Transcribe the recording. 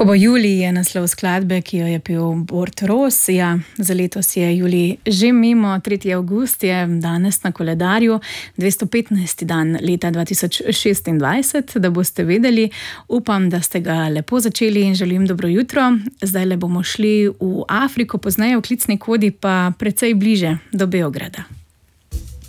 Ko bo Julij, je naslov skladbe, ki jo je pel Bord Ros. Ja, za letos je Julij že mimo, 3. avgust je danes na koledarju, 215. dan leta 2026, da boste vedeli. Upam, da ste ga lepo začeli in želim dobro jutro. Zdaj le bomo šli v Afriko, pozneje v klicni kodi pa precej bliže do Beograda.